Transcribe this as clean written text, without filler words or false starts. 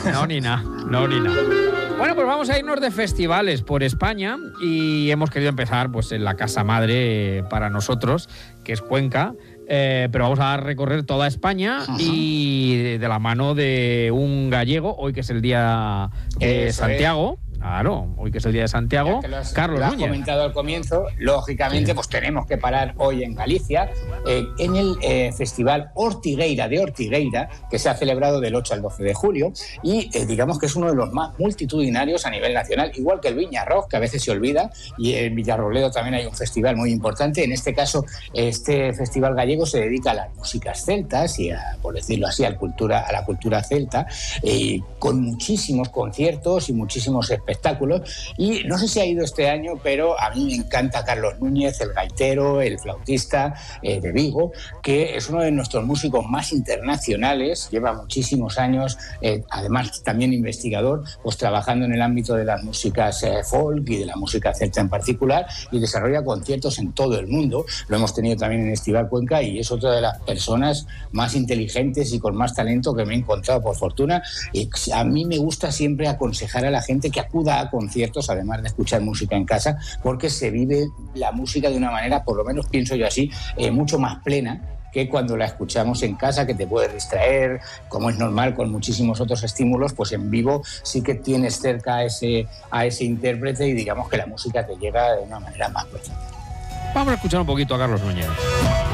No, ni nada. Bueno, pues vamos a irnos de festivales por España y hemos querido empezar pues en la casa madre para nosotros, que es Cuenca. Pero vamos a recorrer toda España y de la mano de un gallego, hoy que es el día de Santiago. Claro, hoy que es el día de Santiago, Carlos Núñez. Lo has comentado al comienzo, lógicamente, pues tenemos que parar hoy en Galicia, en el Festival Ortigueira de Ortigueira, que se ha celebrado del 8 al 12 de julio, y digamos que es uno de los más multitudinarios a nivel nacional, igual que el Viña Rock, que a veces se olvida, y en Villarrobledo también hay un festival muy importante. En este caso, este festival gallego se dedica a las músicas celtas y, por decirlo así, a la cultura celta, con muchísimos conciertos y muchísimos espectáculos. Y no sé si ha ido este año, pero a mí me encanta Carlos Núñez, el gaitero, el flautista de Vigo, que es uno de nuestros músicos más internacionales, lleva muchísimos años, además también investigador, pues trabajando en el ámbito de las músicas folk y de la música celta en particular, y desarrolla conciertos en todo el mundo. Lo hemos tenido también en Estival Cuenca y es otra de las personas más inteligentes y con más talento que me he encontrado, por fortuna. Y a mí me gusta siempre aconsejar a la gente que acuda a conciertos, además de escuchar música en casa, porque se vive la música de una manera, por lo menos pienso yo así, mucho más plena que cuando la escuchamos en casa, que te puede distraer, como es normal con muchísimos otros estímulos. Pues en vivo sí que tienes cerca a ese intérprete y digamos que la música te llega de una manera más profunda. Vamos a escuchar un poquito a Carlos Núñez.